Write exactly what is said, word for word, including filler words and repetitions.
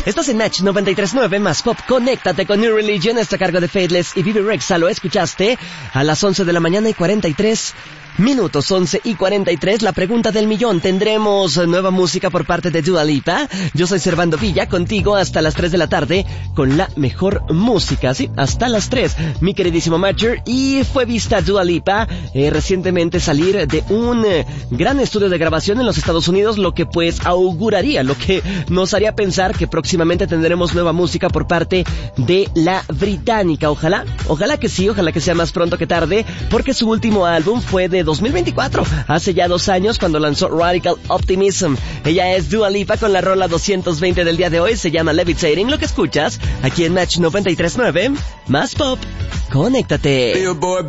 Estás en Match noventa y tres punto nueve más Pop. Conéctate con New Religion. Está a cargo de Faithless y Bibi Rexha. Lo escuchaste a las once de la mañana y cuarenta y tres minutos, once y cuarenta y tres. La pregunta del millón: ¿tendremos nueva música por parte de Dua Lipa? Yo soy Servando Villa, contigo hasta las tres de la tarde con la mejor música, sí, hasta las tres, mi queridísimo Matcher. Y fue vista Dua Lipa eh, recientemente salir de un eh, gran estudio de grabación en los Estados Unidos, lo que pues auguraría, lo que nos haría pensar que próximamente tendremos nueva música por parte de la británica. Ojalá, ojalá que sí, ojalá que sea más pronto que tarde, porque su último álbum fue de dos mil veinticuatro, hace ya dos años, cuando lanzó Radical Optimism. Ella es Dua Lipa con la rola doscientos veinte del día de hoy, se llama Levitating. Lo que escuchas aquí en Match noventa y tres punto nueve más Pop. Conéctate.